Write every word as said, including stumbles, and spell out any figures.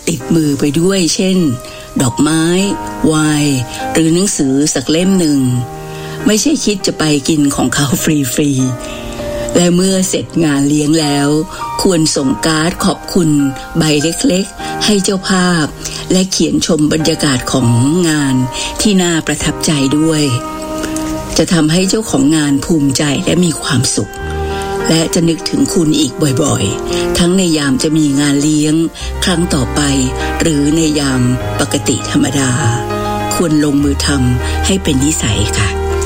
ติดมือไปด้วยเช่นดอกไม้ไวน์หรือหนังสือสักเล่มหนึ่งไม่ใช่คิดจะไปกินของเขาฟรีๆและเมื่อเสร็จงานเลี้ยงแล้วควรส่งการ์ดขอบคุณใบเล็กๆให้เจ้าภาพและเขียนชมบรรยากาศของงานที่น่าประทับใจด้วยจะทำให้เจ้าของงานภูมิใจและมีความสุขและจะนึกถึงคุณอีกบ่อยๆทั้งในยามจะมีงานเลี้ยงครั้งต่อไปหรือในยามปกติธรรมดาควรลงมือทำให้เป็นนิสัยค่ะ